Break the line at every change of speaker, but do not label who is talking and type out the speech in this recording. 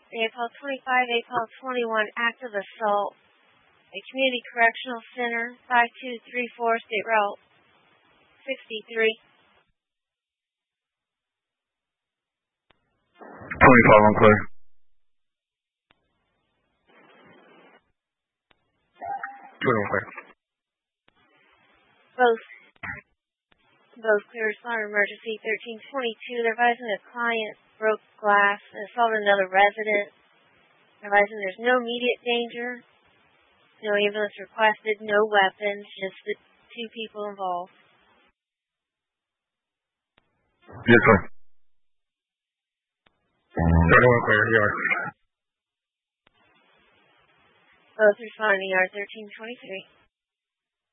APOL 25, APOL 21, active assault. A Community Correctional Center, 5234, State Route 63.
25 on clear. 21 clear.
Both clear. Responder emergency 1322. They're advising a client broke glass and assaulted another resident. They're advising there's no immediate danger, no ambulance requested, no weapons, just the two people involved.
Yes, sir. 31 clear. ER.
Both responding ER 1323.